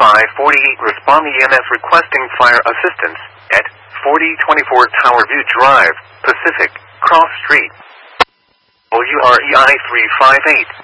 548 respond EMS requesting fire assistance at 4024 Tower View Drive, Pacific, Cross Street. WREI 358.